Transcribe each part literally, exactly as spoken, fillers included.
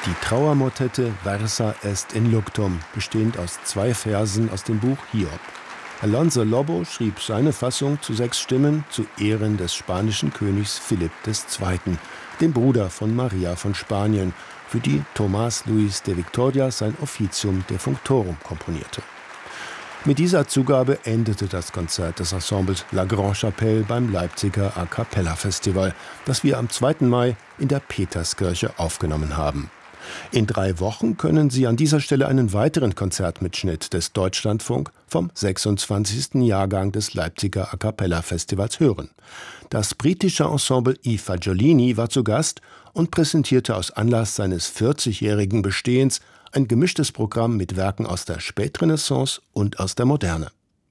die Trauermotette Versa est in luctum, bestehend aus zwei Versen aus dem Buch Hiob. Alonso Lobo schrieb seine Fassung zu sechs Stimmen zu Ehren des spanischen Königs Philipp der Zweite., dem Bruder von Maria von Spanien, für die Tomás Luis de Victoria sein Officium Defunctorum komponierte. Mit dieser Zugabe endete das Konzert des Ensembles La Grande Chapelle beim Leipziger A Cappella Festival, das wir am zweiten Mai in der Peterskirche aufgenommen haben. In drei Wochen können Sie an dieser Stelle einen weiteren Konzertmitschnitt des Deutschlandfunk vom sechsundzwanzigsten Jahrgang des Leipziger A Cappella Festivals hören. Das britische Ensemble I Fagiolini war zu Gast und präsentierte aus Anlass seines vierzigjährigen Bestehens ein gemischtes Programm mit Werken aus der Spätrenaissance und aus der Moderne.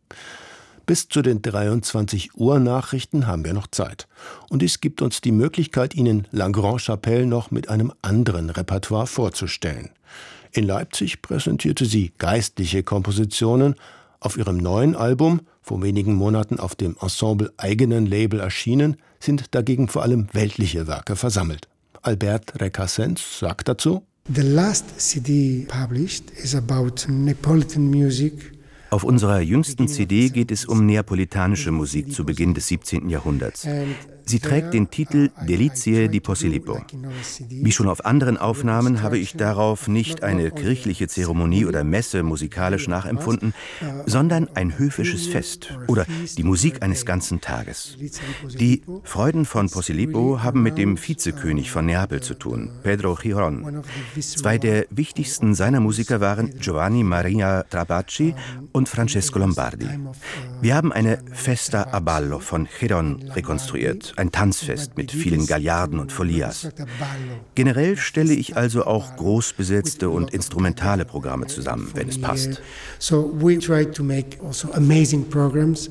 Bis zu den dreiundzwanzig Uhr Nachrichten haben wir noch Zeit. Und dies gibt uns die Möglichkeit, Ihnen La Grande Chapelle noch mit einem anderen Repertoire vorzustellen. In Leipzig präsentierte sie geistliche Kompositionen. Auf ihrem neuen Album, vor wenigen Monaten auf dem Ensemble-eigenen Label erschienen, sind dagegen vor allem weltliche Werke versammelt. Albert Recasens sagt dazu: The last C D published is about Neapolitan music. Auf unserer jüngsten C D geht es um neapolitanische Musik zu Beginn des siebzehnten Jahrhunderts. Sie trägt den Titel Delizie di Posillipo. Wie schon auf anderen Aufnahmen habe ich darauf nicht eine kirchliche Zeremonie oder Messe musikalisch nachempfunden, sondern ein höfisches Fest oder die Musik eines ganzen Tages. Die Freuden von Posillipo haben mit dem Vizekönig von Neapel zu tun, Pedro Giron. Zwei der wichtigsten seiner Musiker waren Giovanni Maria Trabacci und Francesco Lombardi. Wir haben eine Festa a Ballo von Giron rekonstruiert, ein Tanzfest mit vielen Gallarden und Folias. Generell stelle ich also auch großbesetzte und instrumentale Programme zusammen, wenn es passt. So we try to make also amazing programs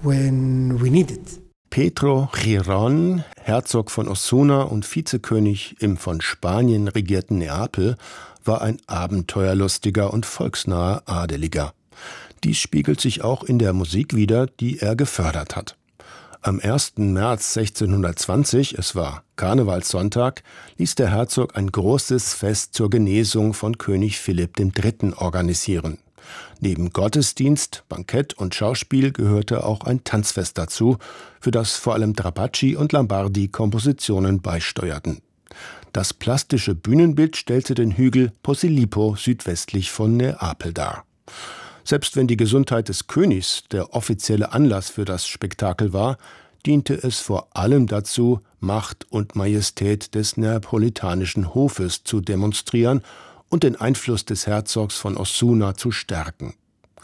when we need it. Pedro Giron, Herzog von Osuna und Vizekönig im von Spanien regierten Neapel, war ein abenteuerlustiger und volksnaher Adeliger. Dies spiegelt sich auch in der Musik wider, die er gefördert hat. Am ersten März sechzehnhundertzwanzig, es war Karnevalssonntag, ließ der Herzog ein großes Fest zur Genesung von König Philipp der Dritte. organisieren. Neben Gottesdienst, Bankett und Schauspiel gehörte auch ein Tanzfest dazu, für das vor allem Trabacci und Lombardi Kompositionen beisteuerten. Das plastische Bühnenbild stellte den Hügel Posillipo südwestlich von Neapel dar. Selbst wenn die Gesundheit des Königs der offizielle Anlass für das Spektakel war, diente es vor allem dazu, Macht und Majestät des neapolitanischen Hofes zu demonstrieren und den Einfluss des Herzogs von Osuna zu stärken.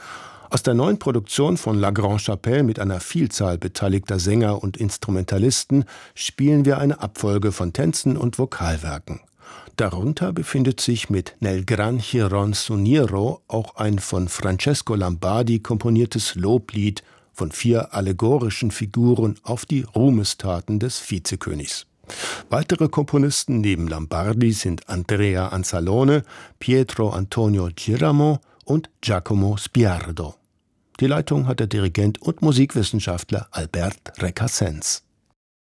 Aus der neuen Produktion von La Grande Chapelle mit einer Vielzahl beteiligter Sänger und Instrumentalisten spielen wir eine Abfolge von Tänzen und Vokalwerken. Darunter befindet sich mit Nel Gran Giron Suniero auch ein von Francesco Lombardi komponiertes Loblied von vier allegorischen Figuren auf die Ruhmestaten des Vizekönigs. Weitere Komponisten neben Lombardi sind Andrea Anzalone, Pietro Antonio Giramo und Giacomo Spiardo. Die Leitung hat der Dirigent und Musikwissenschaftler Albert Recasens.